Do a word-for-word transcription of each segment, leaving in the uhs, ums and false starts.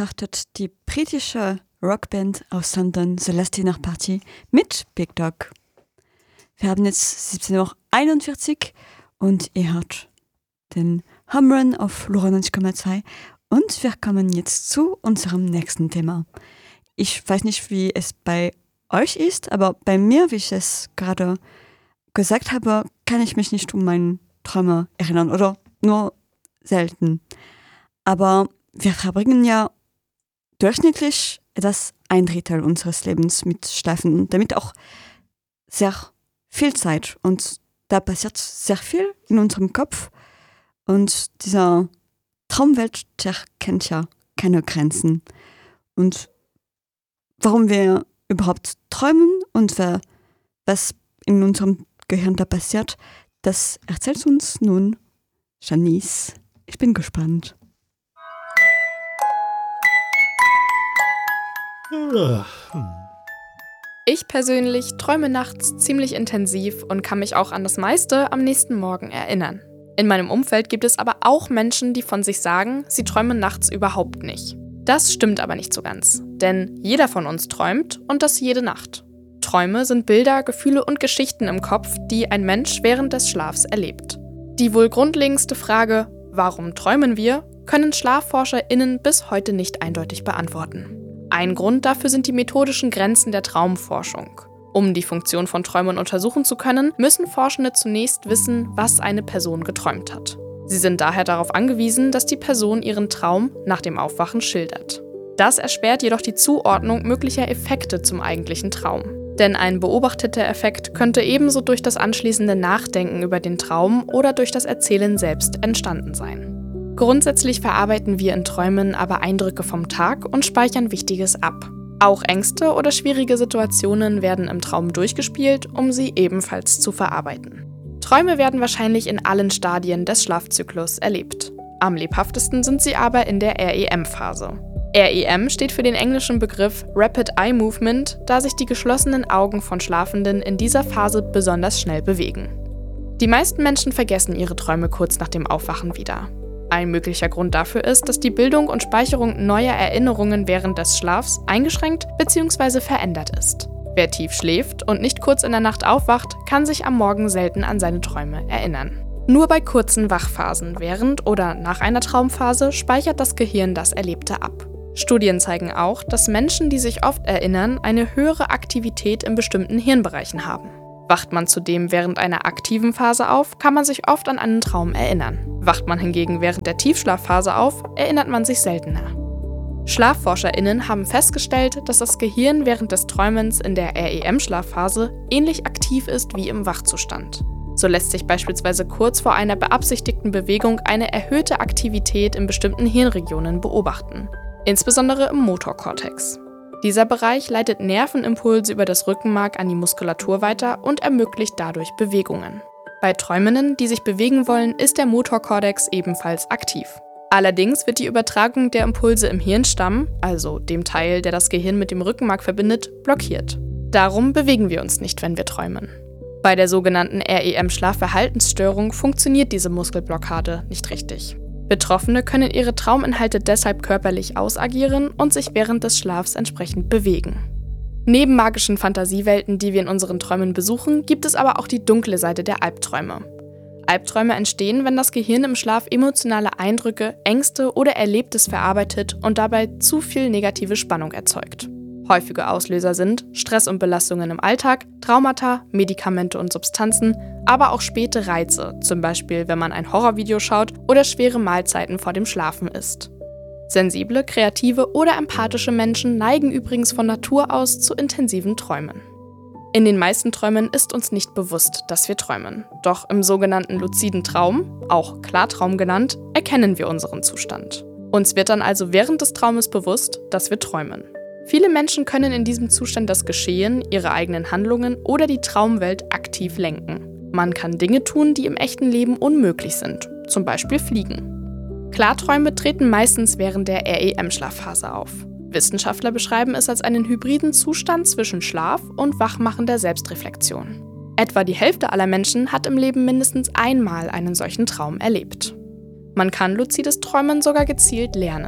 hörtet die britische Rockband aus London The Last Dinner Party mit Big Dog. Wir haben jetzt siebzehn Uhr einundvierzig und ihr hört den Home Run auf Lora neunzig Komma zwei und wir kommen jetzt zu unserem nächsten Thema. Ich weiß nicht, wie es bei euch ist, aber bei mir, wie ich es gerade gesagt habe, kann ich mich nicht um meine Träume erinnern oder nur selten. Aber wir verbringen ja durchschnittlich etwas ein Drittel unseres Lebens mit Schlafen und damit auch sehr viel Zeit. Und da passiert sehr viel in unserem Kopf. Und dieser Traumwelt, der kennt ja keine Grenzen. Und warum wir überhaupt träumen und was in unserem Gehirn da passiert, das erzählt uns nun Janice. Ich bin gespannt. Ich persönlich träume nachts ziemlich intensiv und kann mich auch an das meiste am nächsten Morgen erinnern. In meinem Umfeld gibt es aber auch Menschen, die von sich sagen, sie träumen nachts überhaupt nicht. Das stimmt aber nicht so ganz, denn jeder von uns träumt und das jede Nacht. Träume sind Bilder, Gefühle und Geschichten im Kopf, die ein Mensch während des Schlafs erlebt. Die wohl grundlegendste Frage, warum träumen wir, können SchlafforscherInnen bis heute nicht eindeutig beantworten. Ein Grund dafür sind die methodischen Grenzen der Traumforschung. Um die Funktion von Träumen untersuchen zu können, müssen Forschende zunächst wissen, was eine Person geträumt hat. Sie sind daher darauf angewiesen, dass die Person ihren Traum nach dem Aufwachen schildert. Das erschwert jedoch die Zuordnung möglicher Effekte zum eigentlichen Traum. Denn ein beobachteter Effekt könnte ebenso durch das anschließende Nachdenken über den Traum oder durch das Erzählen selbst entstanden sein. Grundsätzlich verarbeiten wir in Träumen aber Eindrücke vom Tag und speichern Wichtiges ab. Auch Ängste oder schwierige Situationen werden im Traum durchgespielt, um sie ebenfalls zu verarbeiten. Träume werden wahrscheinlich in allen Stadien des Schlafzyklus erlebt. Am lebhaftesten sind sie aber in der R E M-Phase. R E M steht für den englischen Begriff Rapid Eye Movement, da sich die geschlossenen Augen von Schlafenden in dieser Phase besonders schnell bewegen. Die meisten Menschen vergessen ihre Träume kurz nach dem Aufwachen wieder. Ein möglicher Grund dafür ist, dass die Bildung und Speicherung neuer Erinnerungen während des Schlafs eingeschränkt bzw. verändert ist. Wer tief schläft und nicht kurz in der Nacht aufwacht, kann sich am Morgen selten an seine Träume erinnern. Nur bei kurzen Wachphasen während oder nach einer Traumphase speichert das Gehirn das Erlebte ab. Studien zeigen auch, dass Menschen, die sich oft erinnern, eine höhere Aktivität in bestimmten Hirnbereichen haben. Wacht man zudem während einer aktiven Phase auf, kann man sich oft an einen Traum erinnern. Wacht man hingegen während der Tiefschlafphase auf, erinnert man sich seltener. SchlafforscherInnen haben festgestellt, dass das Gehirn während des Träumens in der R E M-Schlafphase ähnlich aktiv ist wie im Wachzustand. So lässt sich beispielsweise kurz vor einer beabsichtigten Bewegung eine erhöhte Aktivität in bestimmten Hirnregionen beobachten, insbesondere im Motorkortex. Dieser Bereich leitet Nervenimpulse über das Rückenmark an die Muskulatur weiter und ermöglicht dadurch Bewegungen. Bei Träumenden, die sich bewegen wollen, ist der Motorkortex ebenfalls aktiv. Allerdings wird die Übertragung der Impulse im Hirnstamm, also dem Teil, der das Gehirn mit dem Rückenmark verbindet, blockiert. Darum bewegen wir uns nicht, wenn wir träumen. Bei der sogenannten R E M-Schlafverhaltensstörung funktioniert diese Muskelblockade nicht richtig. Betroffene können ihre Trauminhalte deshalb körperlich ausagieren und sich während des Schlafs entsprechend bewegen. Neben magischen Fantasiewelten, die wir in unseren Träumen besuchen, gibt es aber auch die dunkle Seite der Albträume. Albträume entstehen, wenn das Gehirn im Schlaf emotionale Eindrücke, Ängste oder Erlebtes verarbeitet und dabei zu viel negative Spannung erzeugt. Häufige Auslöser sind Stress und Belastungen im Alltag, Traumata, Medikamente und Substanzen, aber auch späte Reize, zum Beispiel wenn man ein Horrorvideo schaut oder schwere Mahlzeiten vor dem Schlafen isst. Sensible, kreative oder empathische Menschen neigen übrigens von Natur aus zu intensiven Träumen. In den meisten Träumen ist uns nicht bewusst, dass wir träumen. Doch im sogenannten luziden Traum, auch Klartraum genannt, erkennen wir unseren Zustand. Uns wird dann also während des Traumes bewusst, dass wir träumen. Viele Menschen können in diesem Zustand das Geschehen, ihre eigenen Handlungen oder die Traumwelt aktiv lenken. Man kann Dinge tun, die im echten Leben unmöglich sind, zum Beispiel fliegen. Klarträume treten meistens während der R E M-Schlafphase auf. Wissenschaftler beschreiben es als einen hybriden Zustand zwischen Schlaf und Wachmachen der Selbstreflexion. Etwa die Hälfte aller Menschen hat im Leben mindestens einmal einen solchen Traum erlebt. Man kann luzides Träumen sogar gezielt lernen.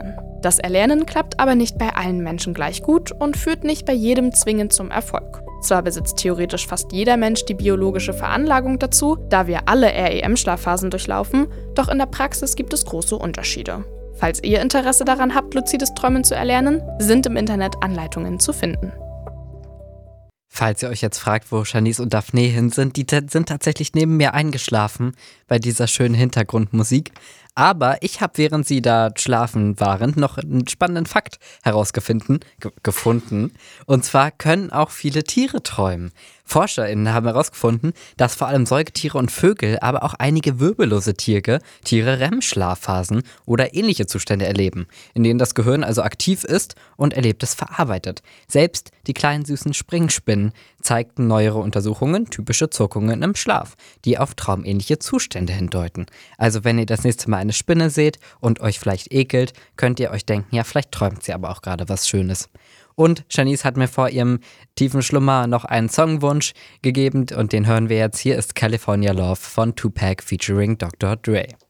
Das Erlernen klappt aber nicht bei allen Menschen gleich gut und führt nicht bei jedem zwingend zum Erfolg. Zwar besitzt theoretisch fast jeder Mensch die biologische Veranlagung dazu, da wir alle R E M-Schlafphasen durchlaufen, doch in der Praxis gibt es große Unterschiede. Falls ihr Interesse daran habt, luzides Träumen zu erlernen, sind im Internet Anleitungen zu finden. Falls ihr euch jetzt fragt, wo Shanice und Daphne hin sind, die t- sind tatsächlich neben mir eingeschlafen bei dieser schönen Hintergrundmusik. Aber ich habe, während sie da schlafen waren, noch einen spannenden Fakt herausgefunden. G- gefunden. Und zwar können auch viele Tiere träumen. ForscherInnen haben herausgefunden, dass vor allem Säugetiere und Vögel, aber auch einige wirbellose Tiere, Tiere R E M-Schlafphasen oder ähnliche Zustände erleben, in denen das Gehirn also aktiv ist und Erlebtes verarbeitet. Selbst die kleinen süßen Springspinnen zeigten neuere Untersuchungen typische Zuckungen im Schlaf, die auf traumähnliche Zustände hindeuten. Also wenn ihr das nächste Mal eine Spinne seht und euch vielleicht ekelt, könnt ihr euch denken, ja, vielleicht träumt sie aber auch gerade was Schönes. Und Shanice hat mir vor ihrem tiefen Schlummer noch einen Songwunsch gegeben und den hören wir jetzt. Hier ist California Love von Tupac featuring Doktor Dre.